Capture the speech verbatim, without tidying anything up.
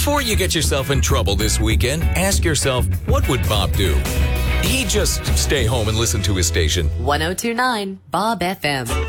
Before you get yourself in trouble this weekend, ask yourself, what would Bob do? He'd just stay home and listen to his station. one oh two point nine Bob F M.